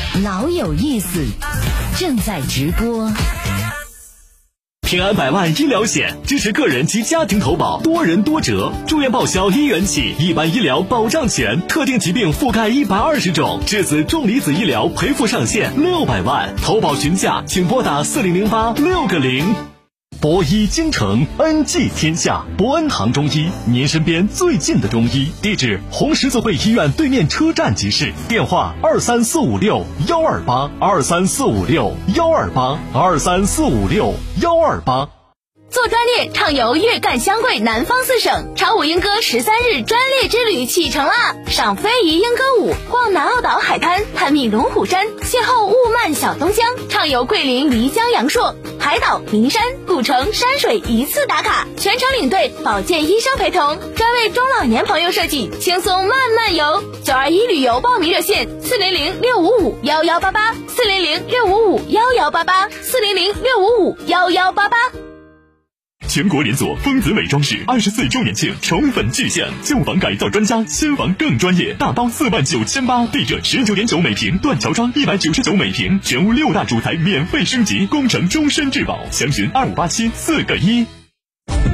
老有意思，正在直播。 平安百万医疗险支持个人及家庭投保，多人多折，住院报销1元起，一般医疗保障全，特定疾病覆盖120种，质子重离子医疗赔付上限600万，投保询价请拨打4008-6个0。博医京城，恩济天下，博恩堂中医，您身边最近的中医，地址红十字会医院对面车站即市，电话23456-128，23456-128，23456-128。 做专列畅游粤赣湘桂南方4省，长舞莺歌13日专列之旅启程啦！赏非遗莺歌舞，逛南澳岛海滩，探秘龙虎山，邂逅雾漫小东江，畅游桂林漓江阳朔，海岛、名山、古城、山水一次打卡，全程领队保健医生陪同，专为中老年朋友设计，轻松慢慢游。921旅游报名热线：400-655-1188400-655-1188400-655-118。 全国连锁丰子美装饰24周年庆宠粉巨献，旧房改造专家，新房更专业，大包49800，地者19.9每平，断桥窗199每平，全屋6大主材免费升级，工程终身质保，详询2587-4个1。